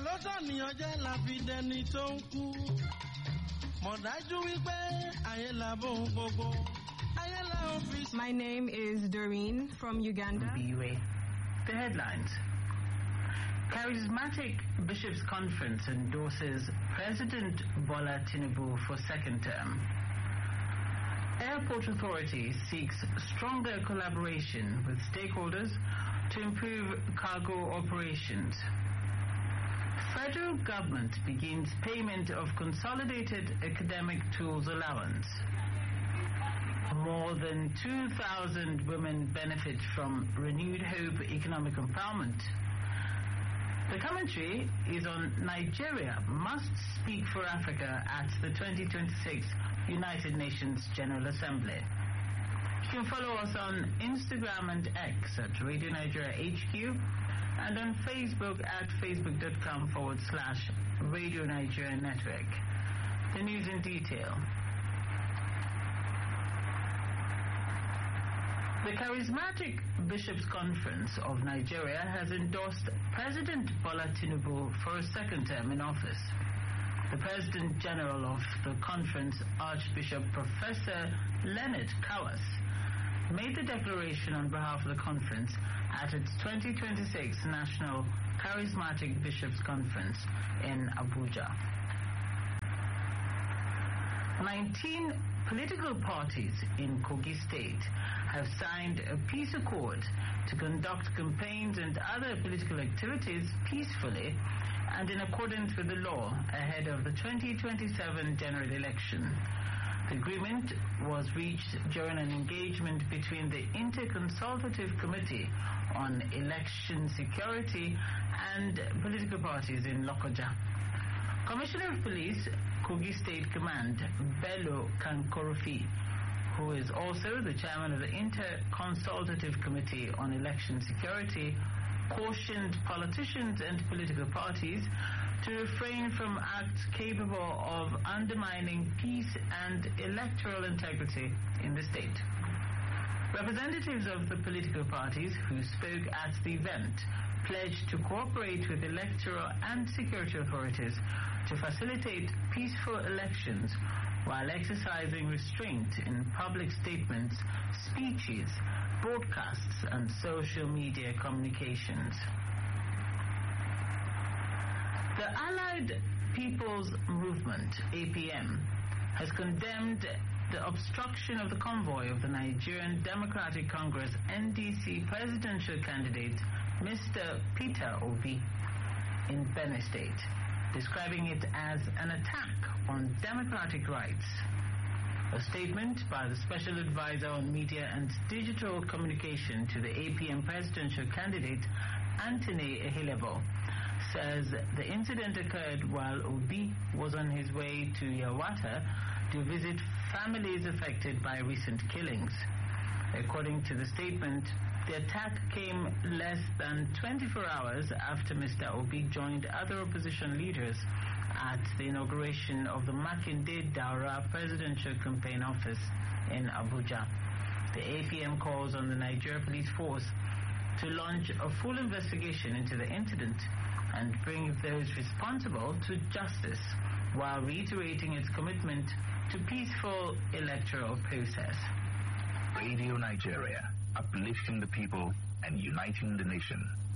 ló sọ̀nìyàn jẹ́ la fi dẹni tó ń kú. Mọ̀dájú wípé ayé la bóun gbogbo. Ayé la ó fi. My name is Doreen from Uganda. The headlines. Charismatic Bishops' Conference endorses President Bola Tinubu for second term. Airport Authority seeks stronger collaboration with stakeholders to improve cargo operations. Federal government begins payment of Consolidated Academic Tools Allowance. More than 2,000 women benefit from Renewed Hope Economic Empowerment. The commentary is on Nigeria must speak for Africa at the 2026 United Nations General Assembly. You can follow us on Instagram and X at Radio Nigeria HQ and on Facebook at facebook.com/Radio Nigeria Network. The news in detail. The Charismatic Bishops' Conference of Nigeria has endorsed President Bola Tinubu for a second term in office. The President General of the conference, Archbishop Professor Leonard Kawas, made the declaration on behalf of the conference at its 2026 National Charismatic Bishops' Conference in Abuja. 19 political parties in Kogi State have signed a peace accord to conduct campaigns and other political activities peacefully and in accordance with the law ahead of the 2027 general election. The agreement was reached during an engagement between the Interconsultative Committee on Election Security and political parties in Lokoja. Commissioner of Police, Kogi State Command, Bello Kankorofi, who is also the chairman of the Interconsultative Committee on Election Security, cautioned politicians and political parties to refrain from acts capable of undermining peace and electoral integrity in the state. Representatives of the political parties who spoke at the event pledged to cooperate with electoral and security authorities to facilitate peaceful elections while exercising restraint in public statements, speeches, broadcasts, and social media communications. The Allied People's Movement, APM, has condemned the obstruction of the convoy of the Nigerian Democratic Congress NDC presidential candidate Mr. Peter Obi in Benue State, describing it as an attack on democratic rights. A statement by the Special Advisor on Media and Digital Communication to the APM presidential candidate Anthony Ehilebo says the incident occurred while Obi was on his way to Yawata to visit families affected by recent killings. According to the statement, the attack came less than 24 hours after Mr. Obi joined other opposition leaders at the inauguration of the Makinde Daura presidential campaign office in Abuja. The APM calls on the Nigeria Police Force to launch a full investigation into the incident and bring those responsible to justice, while reiterating its commitment to peaceful electoral process. Radio Nigeria, uplifting the people and uniting the nation.